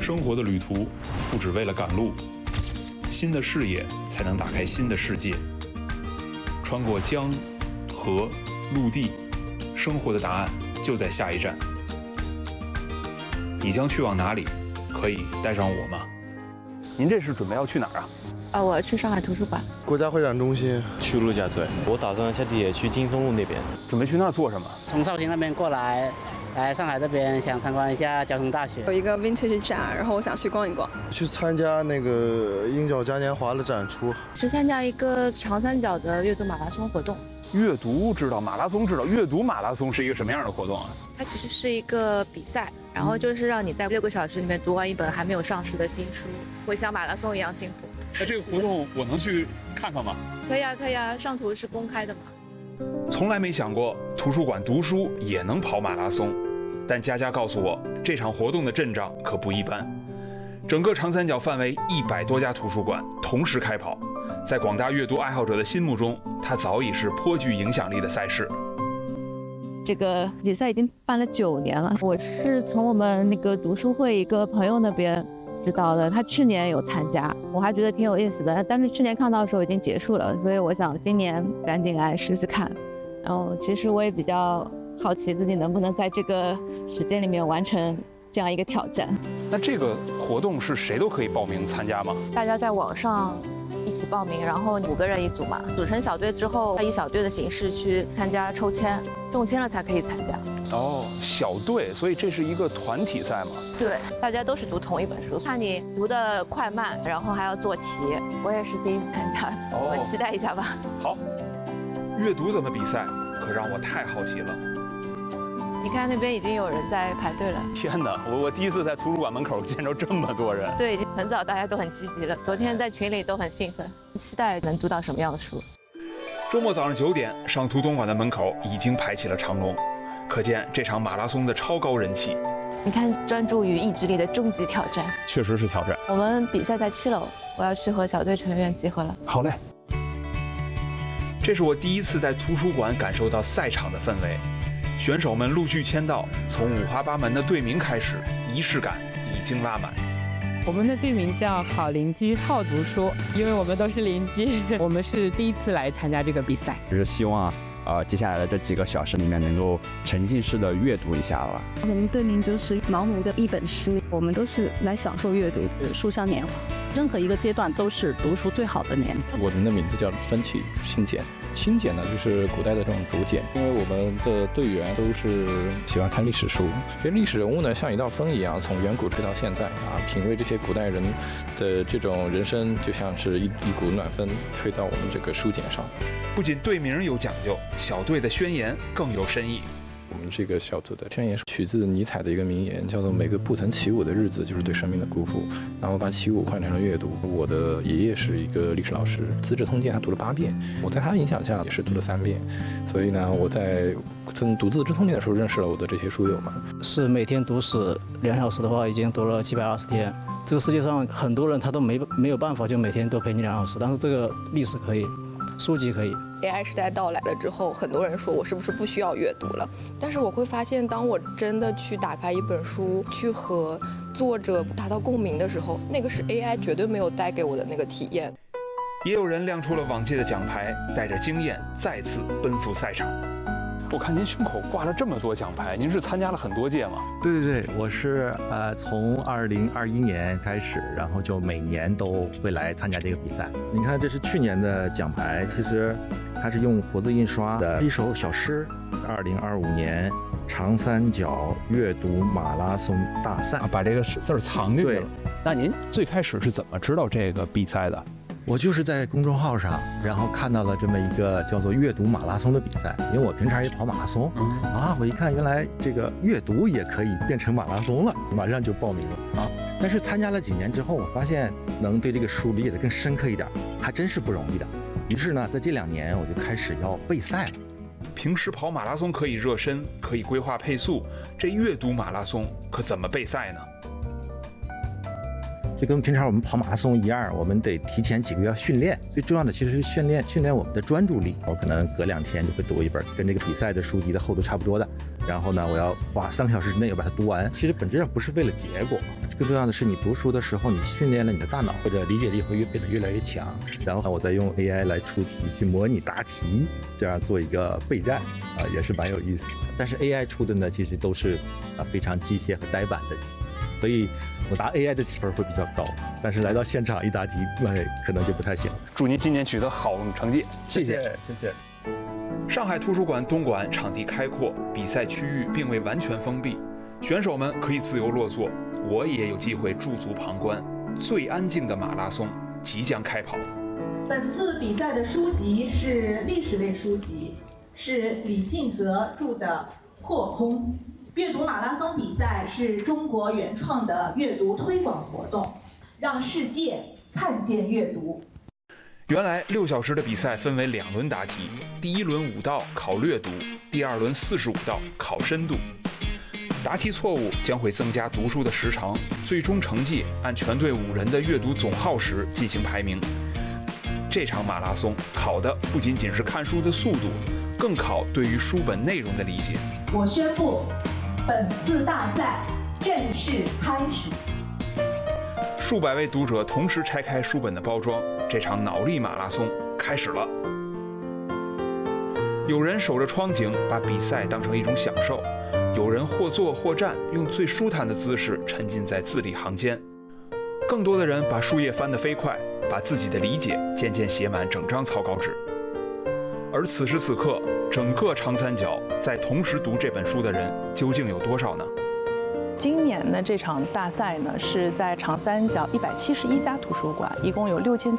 生活的旅途不只为了赶路，新的视野才能打开新的世界。穿过江、河、陆地，生活的答案就在下一站。你将去往哪里？可以带上我吗？ 您这是准备要去哪儿啊？ 我要去上海图书馆、 国家会展中心， 去陆家嘴。我打算下地铁去金松路那边。 准备去那儿做什么？ 从绍兴那边过来上海这边想参观一下交通大学。 有一个 vintage 展，然后我想去逛一逛。 去参加那个鹰角嘉年华的展出。 去参加一个长三角的阅读马拉松活动。 阅读知道，马拉松知道，阅读马拉松是一个什么样的活动啊？ 它其实是一个比赛，然后就是让你在6个小时里面读完一本还没有上市的新书，会像马拉松一样辛苦。 那这个活动我能去看看吗？ 可以啊，可以啊，上图是公开的嘛。 从来没想过图书馆读书也能跑马拉松，但佳佳告诉我，这场活动的阵仗可不一般。整个长三角范围100多家图书馆同时开跑，在广大阅读爱好者的心目中，它早已是颇具影响力的赛事。 这个比赛已经办了9年了，我是从我们那个读书会一个朋友那边知道的，他去年有参加，我还觉得挺有意思的，但是去年看到的时候已经结束了，所以我想今年赶紧来试试看。然后其实我也比较好奇自己能不能在这个时间里面完成这样一个挑战。 那这个活动是谁都可以报名参加吗？ 大家在网上一起报名，然后5个人一组嘛，组成小队之后，以小队的形式去参加抽签，中签了才可以参加。 哦，小队，所以这是一个团体赛吗？ 对，大家都是读同一本书，看你读的快慢，然后还要做题。我也是第一次参加，我们期待一下吧。 好，阅读怎么比赛，可让我太好奇了。 你看那边已经有人在排队了。 天哪，我第一次在图书馆门口见着这么多人。 对，已经很早，大家都很积极了。昨天在群里都很兴奋，期待能读到什么样的书。 周末早上9点，上图东馆的门口已经排起了长龙，可见这场马拉松的超高人气。 你看，专注于意志力的终极挑战， 确实是挑战。 我们比赛在7楼，我要去和小队成员集合了。 好嘞。 这是我第一次在图书馆感受到赛场的氛围。选手们陆续签到，从五花八门的队名开始，仪式感已经拉满。 我们的队名叫好邻居好读书，因为我们都是邻居。我们是第一次来参加这个比赛， 就是希望接下来的这几个小时里面能够沉浸式的阅读一下了。 我们队名就是毛姆的一本书，我们都是来享受阅读的书香年华。任何一个阶段都是读书最好的年龄。 我们的名字叫分歧清简，清简呢就是古代的这种竹简，因为我们的队员都是喜欢看历史书，所以历史人物呢像一道风一样，从远古吹到现在啊，品味这些古代人的这种人生，就像是一股暖风吹到我们这个书简上。 不仅队名有讲究，小队的宣言更有深意。 我们这个小组的宣言是取自尼采的一个名言，叫做每个不曾起舞的日子就是对生命的辜负。然后把起舞换成了阅读。我的爷爷是一个历史老师，《资治通鉴》他读了8遍，我在他的影响下也是读了3遍。所以呢，我在读《资治通鉴》的时候认识了我的这些书友们。 是每天读史2小时的话，已经读了720天。这个世界上很多人他都没有办法就每天都陪你2小时，但是这个历史可以，书籍可以。 AI 时代到来了之后，很多人说我是不是不需要阅读了？但是我会发现，当我真的去打开一本书，去和作者达到共鸣的时候，那个是 AI 绝对没有带给我的那个体验。 也有人亮出了往届的奖牌，带着经验再次奔赴赛场。 我看您胸口挂了这么多奖牌，您是参加了很多届吗？ 对，我是从2021年开始，然后就每年都会来参加这个比赛。你看，这是去年的奖牌，其实它是用活字印刷的一首小诗。2025年长三角阅读马拉松大赛， 把这个字藏进去了。对，那您最开始是怎么知道这个比赛的？ 我就是在公众号上，然后看到了这么一个叫做阅读马拉松的比赛，因为我平常也跑马拉松，我一看原来这个阅读也可以变成马拉松了，马上就报名了啊。但是参加了几年之后，我发现能对这个书理解的更深刻一点，还真是不容易的。于是呢，在这2年我就开始要备赛了。 平时跑马拉松可以热身，可以规划配速，这阅读马拉松可怎么备赛呢？ 就跟平常我们跑马拉松一样，我们得提前几个月训练。最重要的其实是训练我们的专注力。我可能隔2天就会读一本跟这个比赛的书籍的厚度差不多的， 然后呢，我要花3个小时之内要把它读完。其实本质上不是为了结果，更重要的是你读书的时候，你训练了你的大脑，或者理解力会变得越来越强。然后我再用 AI 来出题，去模拟答题，这样做一个备战也是蛮有意思的。但是 AI 出的呢，其实都是非常机械和呆板的题，所以我答 AI 的题分会比较高，但是来到现场一答题，可能就不太行。 祝您今年取得好成绩， 谢谢。 上海图书馆东馆场地开阔，比赛区域并未完全封闭，选手们可以自由落座，我也有机会驻足旁观。最安静的马拉松即将开跑。 本次比赛的书籍是历史类书籍，是李敬泽著的《破空》。阅读马拉松比赛是中国原创的阅读推广活动，让世界看见阅读。 原来6小时的比赛分为2轮答题，第1轮5道考略读，第2轮45道考深度。答题错误将会增加读书的时长，最终成绩按全队5人的阅读总耗时进行排名。这场马拉松考的不仅仅是看书的速度，更考对于书本内容的理解。 我宣布，本次大赛正式开始。 数百位读者同时拆开书本的包装，这场脑力马拉松开始了。有人守着窗景，把比赛当成一种享受；有人或坐或站，用最舒坦的姿势沉浸在字里行间。更多的人把书页翻得飞快，把自己的理解渐渐写满整张草稿纸。而此时此刻，整个长三角在同时读这本书的人究竟有多少呢？ 今年的这场大赛呢，是在长三角171家图书馆，一共有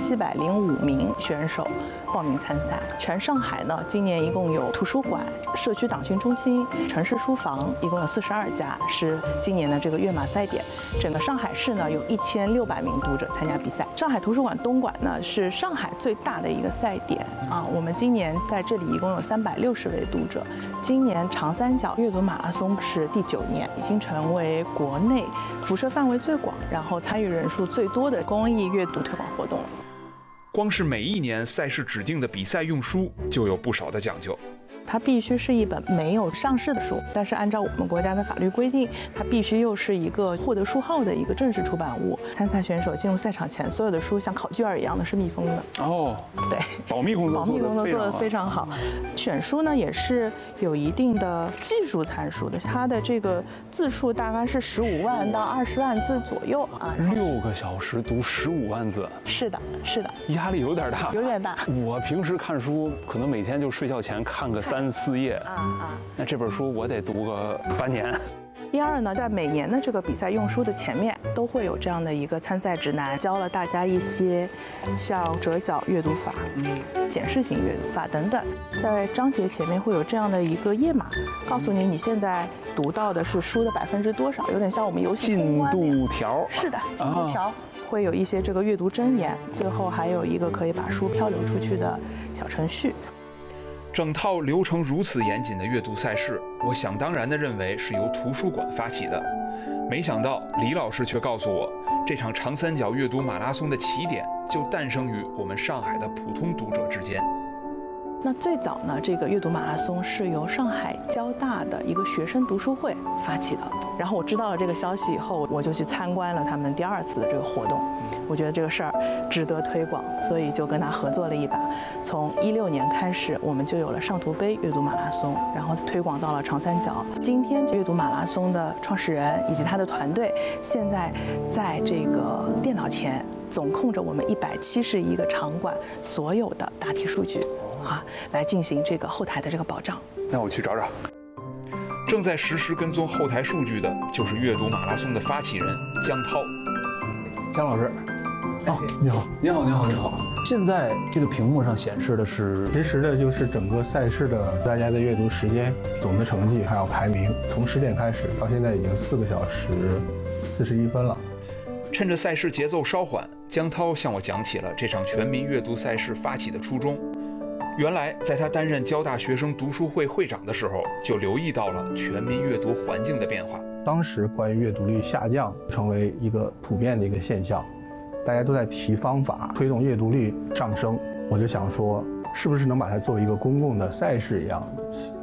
6705名选手报名参赛。全上海呢，今年一共有图书馆、社区党训中心、城市书房，一共有42家，是今年的这个跃马赛点。整个上海市呢，有1600名读者参加比赛。上海图书馆东馆呢，是上海最大的一个赛点啊。我们今年在这里一共有360位读者。今年长三角阅读马拉松是第9年，已经成为国内辐射范围最广，然后参与人数最多的公益阅读推广活动了。 光是每一年赛事指定的比赛用书就有不少的讲究。 它必须是一本没有上市的书，但是按照我们国家的法律规定，它必须又是一个获得书号的一个正式出版物。参赛选手进入赛场前，所有的书像考卷一样的是密封的。 哦， 对， 保密工作做得非常好。选书呢也是有一定的技术参数的，它的这个字数大概是15万到20万字左右啊。 6个小时读15万字， 是的， 压力有点大， 有点大。 我平时看书可能每天就睡觉前看个3、4页那这本书我得读个半年。 第二呢，在每年的这个比赛用书的前面都会有这样的一个参赛指南，教了大家一些像折角阅读法、检视型阅读法等等。在章节前面会有这样的一个页码，告诉你现在读到的是书的多少，有点像我们游戏进度条。 是的，进度条。会有一些这个阅读箴言，最后还有一个可以把书漂流出去的小程序。 整套流程如此严谨的阅读赛事，我想当然地认为是由图书馆发起的。没想到李老师却告诉我，这场长三角阅读马拉松的起点就诞生于我们上海的普通读者之间。 那最早呢，这个阅读马拉松是由上海交大的一个学生读书会发起的。然后我知道了这个消息以后，我就去参观了他们第2次的这个活动。我觉得这个事儿值得推广，所以就跟他合作了一把。从16年开始，我们就有了上图杯阅读马拉松，然后推广到了长三角。今天阅读马拉松的创始人以及他的团队，现在在这个电脑前总控着我们171个场馆所有的答题数据。来进行这个后台的这个保障。 那我去找找。正在实时跟踪后台数据的就是阅读马拉松的发起人江涛。 江老师，你好，你好。现在这个屏幕上显示的是实时的，就是整个赛事的大家的阅读时间、总的成绩还有排名，从10点开始到现在已经4个小时41分了。 趁着赛事节奏稍缓，江涛向我讲起了这场全民阅读赛事发起的初衷。原来，在他担任交大学生读书会会长的时候，就留意到了全民阅读环境的变化。 当时关于阅读率下降成为一个普遍的一个现象，大家都在提方法推动阅读率上升。我就想说，是不是能把它作为一个公共的赛事一样，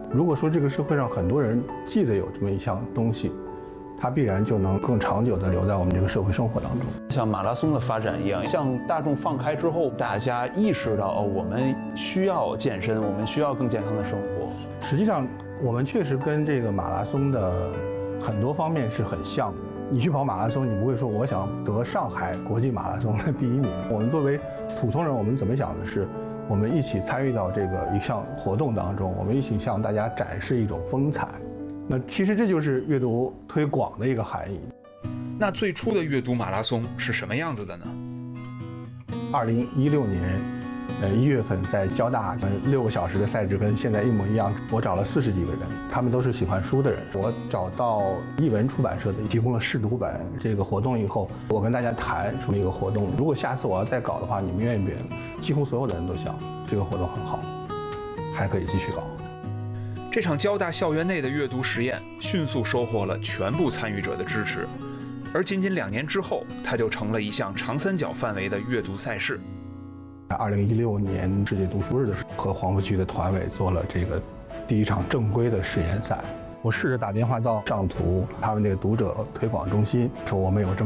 如果说这个社会上很多人记得有这么一项东西，它必然就能更长久地留在我们这个社会生活当中。 像马拉松的发展一样，向大众放开之后，大家意识到我们需要健身，我们需要更健康的生活。 实际上，我们确实跟这个马拉松的很多方面是很像的。你去跑马拉松，你不会说我想得上海国际马拉松的第1名。我们作为普通人，我们怎么想的是，我们一起参与到这个一项活动当中，我们一起向大家展示一种风采。那其实这就是阅读推广的一个含义。 那最初的阅读马拉松是什么样子的呢 ？2016年，1月份在交大，6个小时的赛制跟现在一模一样。我找了40几个人，他们都是喜欢书的人。我找到译文出版社的，提供了试读本这个活动以后，我跟大家谈说一个活动，如果下次我要再搞的话，你们愿意不愿意？几乎所有的人都想这个活动很好，还可以继续搞。 这场交大校园内的阅读实验迅速收获了全部参与者的支持，而仅仅2年之后，它就成了一项长三角范围的阅读赛事。 2016年世界读书日的时候，和黄浦区的团委做了这个第1场正规的实验赛。我试着打电话到上图他们那个读者推广中心，说我们有这么